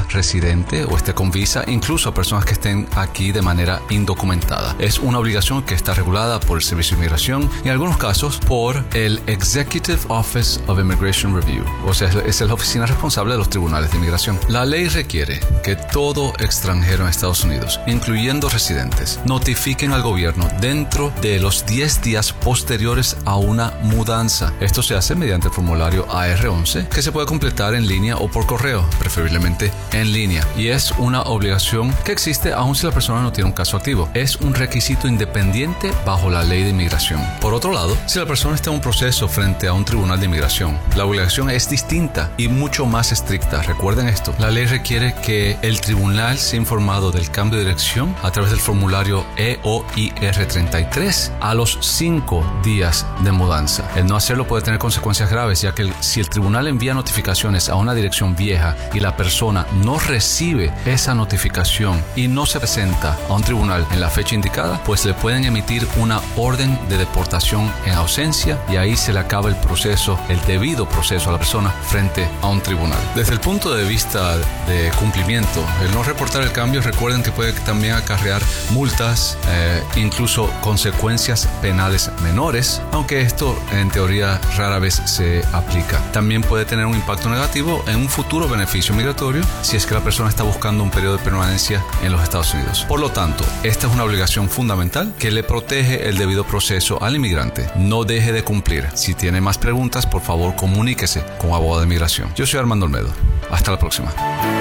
residente o esté con visa, incluso a personas que estén aquí de manera indocumentada. Es una obligación que está regulada por el Servicio de Inmigración y en algunos casos por el Executive Office of Immigration Review, o sea, es la oficina responsable de los tribunales de inmigración. La ley requiere que todo extranjero en Estados Unidos, incluyendo residentes, notifiquen al gobierno dentro de los 10 días posteriores a una mudanza. Esto se hace mediante el formulario AR-11, que se puede completar en línea o por correo, preferiblemente en línea. Y es una obligación que existe aun si la persona no tiene un caso activo. Es un requisito independiente bajo la ley de inmigración. Por otro lado, si la persona está en un proceso frente a un tribunal de inmigración, la obligación es distinta y mucho más estricta. Recuerden esto, la ley requiere que el tribunal sea informado del cambio de dirección a través del formulario EOIR 33 a los 5 días de mudanza. El no hacerlo puede tener consecuencias graves, ya que si el tribunal envía notificaciones a una dirección vieja y la persona no recibe esa notificación y no se presenta a un tribunal en la fecha indicada, pues le pueden emitir una orden de deportación en ausencia y ahí se le acaba el proceso, el debido proceso a la persona frente a un tribunal. Desde el punto de vista de cumplimiento, el no reportar el cambio, recuerden que puede también acarrear multas, incluso consecuencias penales menores, aunque esto en teoría rara vez se aplica. También puede tener un impacto negativo en un futuro beneficio migratorio si es que la persona está buscando un periodo de permanencia en los Estados Unidos. Por lo tanto, esta es una obligación fundamental que le protege el debido proceso al inmigrante. No deje de cumplir. Si tiene más preguntas, por favor comuníquese con un abogado de inmigración. Yo soy Armando Olmedo. Hasta la próxima.